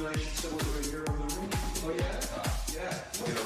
in relation to what we're here over the room. Oh yeah? Yeah.